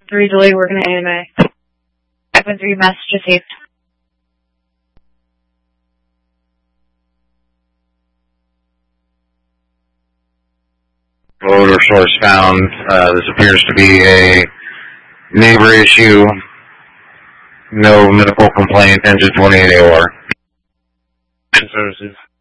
3 Julie, working at AMA. 513 message received. Odor source found. This appears to be a neighbor issue. No medical complaint. Engine 28 AOR. Services.